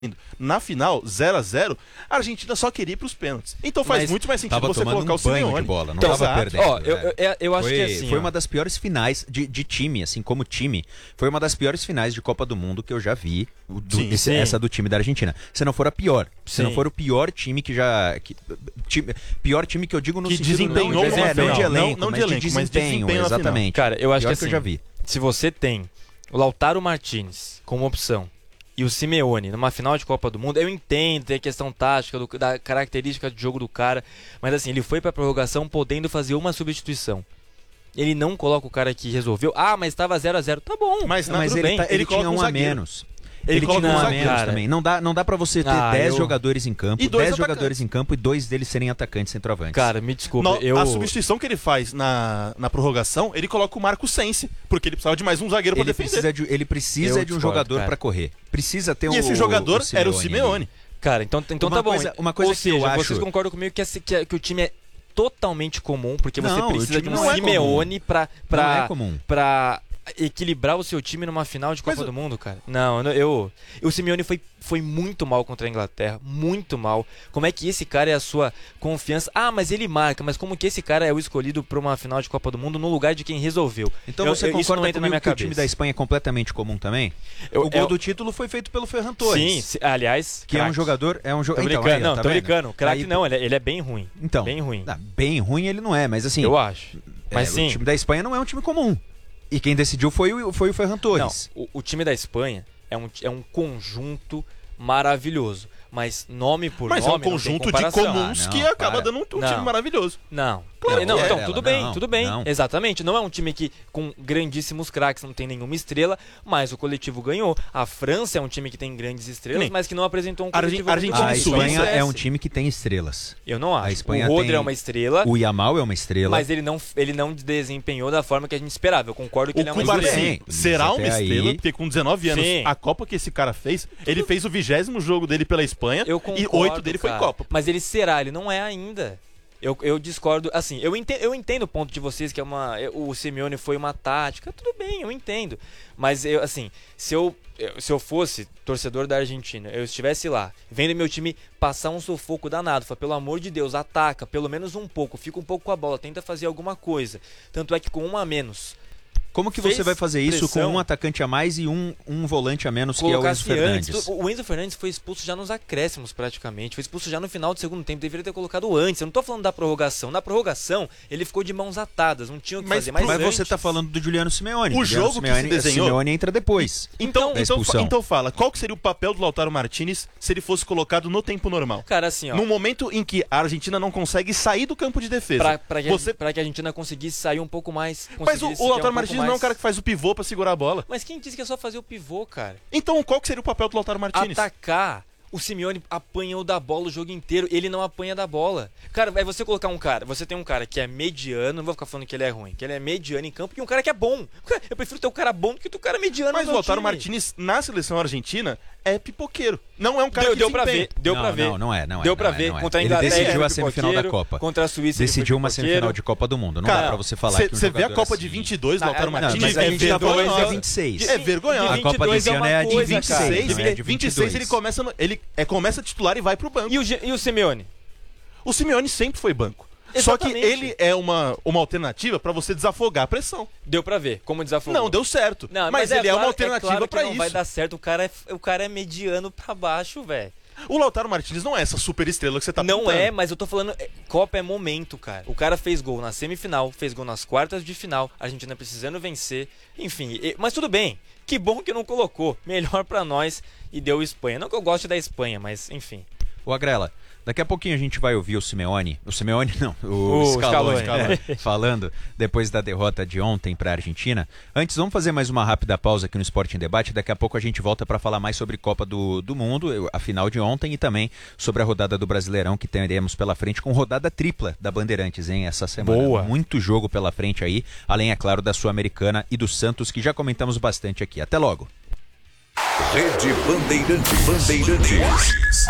Na final, 0-0, a Argentina só queria ir pros pênaltis. Então faz muito mais sentido você colocar o Simeone. De bola, não então, tava perdendo. Eu acho que assim... Foi uma das piores finais de time, assim, como time. Foi uma das piores finais de Copa do Mundo que eu já vi. Essa do time da Argentina. Se não for a pior. Se não for o pior time que já... pior time que eu digo no que sentido... Desempenhou não de elenco, não de elenco, mas de desempenho exatamente. Cara, eu acho que assim, eu já vi. Se você tem o Lautaro Martínez como opção e o Simeone numa final de Copa do Mundo, eu entendo, tem a questão tática, da característica de jogo do cara, mas assim, ele foi pra prorrogação podendo fazer uma substituição. Ele não coloca o cara que resolveu. Mas estava 0-0. Tá bom. Mas ele tinha um a menos. Ele tinha um a menos também. Não dá pra você ter 10 jogadores em campo, 10 jogadores em campo e 2 deles serem atacantes centroavantes. Cara, me desculpa. A substituição que ele faz na prorrogação, ele coloca o Marco Sensi, porque ele precisava de mais um zagueiro pra defender. Ele precisa de um jogador pra correr. Precisa ter esse jogador era o Simeone. Cara, então tá bom. Uma coisa Ou seja, que eu acho... vocês concordam comigo que o time é totalmente comum, porque você precisa de um Simeone pra equilibrar o seu time numa final de Copa do Mundo, cara. O Simeone foi muito mal contra a Inglaterra, muito mal. Como é que esse cara é a sua confiança? Mas ele marca, mas como que esse cara é o escolhido para uma final de Copa do Mundo no lugar de quem resolveu? Então você concorda comigo que o time da Espanha é completamente comum também? O gol do título foi feito pelo Ferran Torres. Sim, aliás... Que crack. É um jogador... Tô brincando, tô brincando. Craque não, ele é bem ruim. Então, bem ruim. Bem ruim ele não é, mas assim... Eu acho. Mas sim. O time da Espanha não é um time comum. E quem decidiu foi o Ferran Torres. Não, o time da Espanha é um conjunto maravilhoso. Mas nome por nome. Mas é um conjunto de comuns que acaba dando um time maravilhoso. Não. Tudo bem. Exatamente. Não é um time que com grandíssimos craques, não tem nenhuma estrela, mas o coletivo ganhou. A França é um time que tem grandes estrelas, mas que não apresentou um coletivo. A Espanha é um time que tem estrelas. Eu não acho. A Espanha o Rodri é uma estrela. O Yamal é uma estrela. Mas ele não desempenhou da forma que a gente esperava. Eu concordo que ele é uma estrela. Será uma estrela, porque com 19 anos, a Copa que esse cara fez, ele fez o 20º jogo dele pela Espanha e 8 dele foi Copa. Mas ele ele não é ainda. Eu discordo, assim, eu entendo o ponto de vocês que o Simeone foi uma tática, tudo bem, eu entendo. Mas se eu fosse torcedor da Argentina, eu estivesse lá, vendo meu time passar um sufoco danado, fala, pelo amor de Deus, ataca, pelo menos um pouco, fica um pouco com a bola, tenta fazer alguma coisa. Tanto é que com um a menos... Como que você vai fazer isso com um atacante a mais e um volante a menos, que é o Enzo Fernandes? O Enzo Fernandes foi expulso já nos acréscimos, praticamente. Foi expulso já no final do segundo tempo. Deveria ter colocado antes. Eu não tô falando da prorrogação. Na prorrogação, ele ficou de mãos atadas. Não tinha o que fazer. Mas você tá falando do Juliano Simeone. O jogo que se desenhou... O Simeone entra depois. Então fala, qual que seria o papel do Lautaro Martínez se ele fosse colocado no tempo normal? Cara, assim, ó... No momento em que a Argentina não consegue sair do campo de defesa. Pra que a Argentina conseguisse sair um pouco mais... Mas o Lautaro Martínez não é um cara que faz o pivô pra segurar a bola. Mas quem disse que é só fazer o pivô, cara? Então qual que seria o papel do Lautaro Martínez? Atacar. O Simeone apanhou da bola o jogo inteiro. Ele não apanha da bola. Cara, é você colocar um cara... Você tem um cara que é mediano... Não vou ficar falando que ele é ruim. Que ele é mediano em campo e um cara que é bom. Eu prefiro ter um cara bom do que ter um cara mediano. Mas o Lautaro Martínez, na seleção argentina, é pipoqueiro. Não é um cara que deu pra ver. Deu pra ver. Não é. Deu pra ver. Contra a Inglaterra, ele decidiu a semifinal da Copa. Contra a Suíça, decidiu uma semifinal de Copa do Mundo. Não dá pra você falar que você vê a Copa de 22 do Lautaro Martínez, mas a gente tá falando de 26. É vergonhoso. A Copa desse ano é a de 26. 26 ele começa titular e vai pro banco. E o Simeone? O Simeone sempre foi banco. Exatamente. Só que ele é uma alternativa pra você desafogar a pressão. Deu pra ver como desafogou. Não, deu certo. Mas ele é uma alternativa pra isso. Não vai dar certo, o cara é mediano pra baixo, velho. O Lautaro Martínez não é essa super estrela que você tá pintando. Não é, mas eu tô falando, Copa é momento, cara. O cara fez gol na semifinal, fez gol nas quartas de final, a Argentina precisando vencer, enfim, mas tudo bem. Que bom que não colocou, melhor pra nós e deu Espanha. Não que eu goste da Espanha, mas enfim. O Agrela, daqui a pouquinho a gente vai ouvir o Scaloni falando depois da derrota de ontem para a Argentina. Antes, vamos fazer mais uma rápida pausa aqui no Esporte em Debate. Daqui a pouco a gente volta para falar mais sobre Copa do Mundo, a final de ontem, e também sobre a rodada do Brasileirão que teremos pela frente, com rodada tripla da Bandeirantes, hein, essa semana. Boa. Muito jogo pela frente aí, além, é claro, da Sul-Americana e do Santos, que já comentamos bastante aqui. Até logo. Rede Bandeirantes.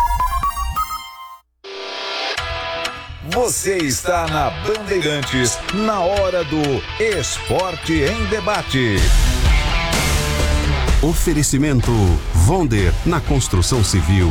Você está na Bandeirantes, na hora do Esporte em Debate. Oferecimento Vonder, na construção civil